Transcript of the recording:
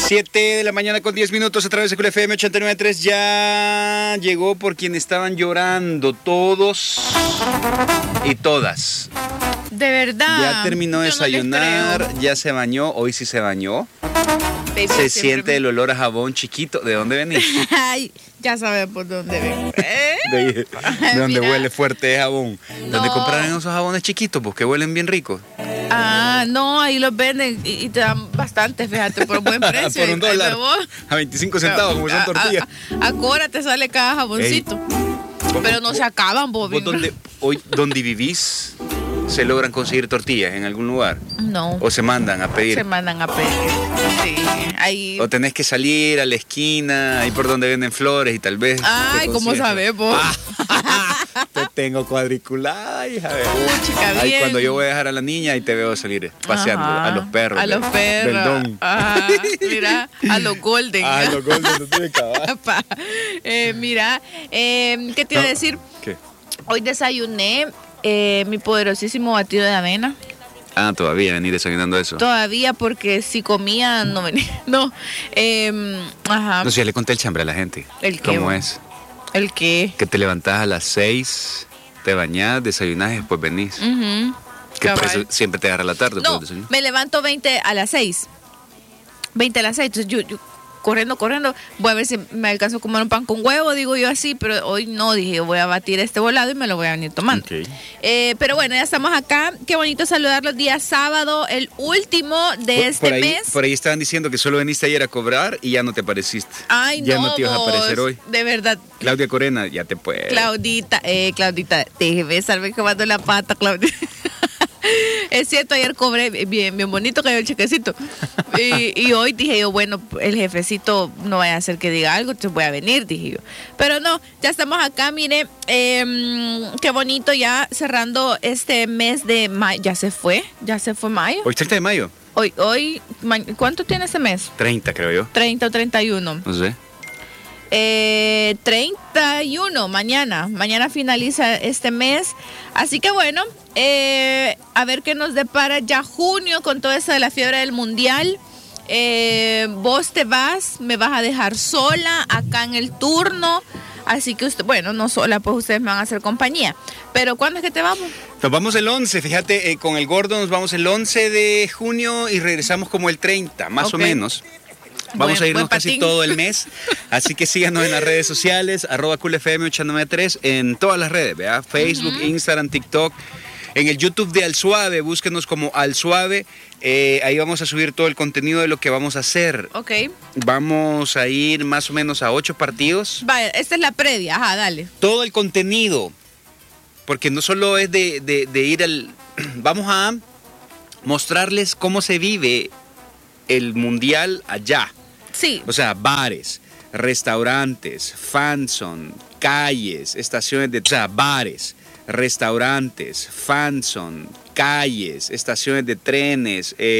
7 de la mañana con 10 minutos a través de QFM 89.3. Ya llegó por quien estaban llorando todos y todas. De verdad. Ya terminó de desayunar, ya se bañó. Hoy sí se bañó. Baby, se siente el olor a jabón chiquito. ¿De dónde venís? Ay, ya sabes por dónde vengo. De donde huele fuerte el jabón. No. ¿Dónde compraron esos jabones chiquitos? Pues que huelen bien ricos. Ah, no, ahí los venden y te dan bastante, fíjate, por buen precio. Por $1, a 25 centavos, como son tortillas. A Cora te sale cada jaboncito. Ey, pero no se acaban, Bobby. ¿Dónde vivís? ¿Se logran conseguir tortillas en algún lugar? No. ¿O se mandan a pedir? Se mandan a pedir, sí. Ahí... O tenés que salir a la esquina, ahí por donde venden flores y tal vez... Ay, ¿cómo sabes vos? Te tengo cuadriculada, hija. Chica, bien. Ahí cuando yo voy a dejar a la niña, ahí te veo salir paseando. Ajá. A los perros. A los perros. Del don. Ajá. Mira, a los golden. A los golden, no tiene caballo. Mira, ¿qué te iba a decir? ¿Qué? Hoy desayuné mi poderosísimo batido de avena. Ah, todavía venir desayunando eso. Todavía, porque si comía no venía. No, ajá. No sé, ya le conté el chambre a la gente. ¿El qué? ¿Cómo es? ¿El qué? Que te levantás a las 6, te bañás, desayunás y después venís. Que por eso siempre te agarra la tarde. No, me levanto 20 a las 6. 20 a las 6. Entonces yo corriendo, voy a ver si me alcanzo a comer un pan con huevo, digo yo así, pero hoy no, dije, voy a batir este volado y me lo voy a venir tomando. Okay. Pero bueno, ya estamos acá. Qué bonito saludarlos día sábado, el último de este mes. Por ahí estaban diciendo que solo viniste ayer a cobrar y ya no te apareciste. Ay, ya no te ibas a aparecer hoy. De verdad. Claudia Corena, ya te puede. Claudita, déjeme estarme quemando la pata, Claudia. Es cierto, ayer cobré bien bonito, cayó el chequecito. Y hoy dije yo, bueno, el jefecito no vaya a hacer que diga algo, entonces voy a venir, dije yo. Pero no, ya estamos acá, mire, qué bonito ya cerrando este mes de mayo. Ya se fue mayo. Hoy 30 de mayo. Hoy, ¿cuánto tiene este mes? 30, creo yo. 30 o 31. No sé. 31, mañana finaliza este mes, así que bueno, a ver qué nos depara ya junio con todo eso de la fiebre del mundial. Vos te vas, me vas a dejar sola acá en el turno, así que usted, bueno, no sola, pues ustedes me van a hacer compañía, pero ¿cuándo es que te vamos? Nos vamos el 11, fíjate, con el gordo nos vamos el 11 de junio y regresamos como el 30, más o menos. Vamos a irnos casi todo el mes, así que síganos en las redes sociales, @QFM893 en todas las redes, ¿verdad? Facebook, Instagram, TikTok, en el YouTube de Al Suave, búsquenos como Al Suave, ahí vamos a subir todo el contenido de lo que vamos a hacer. Ok. Vamos a ir más o menos a 8 partidos. Vaya, esta es la previa, ajá, dale. Todo el contenido, porque no solo es de ir al... Vamos a mostrarles cómo se vive el mundial allá. Sí. O sea, bares, restaurantes, fanzone, calles, estaciones de... O sea, bares, restaurantes, fanzone, calles, estaciones de trenes,